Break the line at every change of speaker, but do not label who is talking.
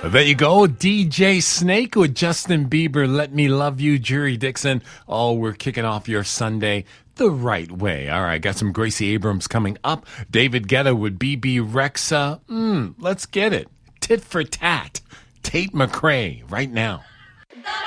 There you go, DJ Snake with Justin Bieber, Let Me Love You, Jerry Dixon. Oh, we're kicking off your Sunday the right way. All right, got some Gracie Abrams coming up. David Guetta with BB Rexa. Let's get it. Tit for tat. Tate McRae right now.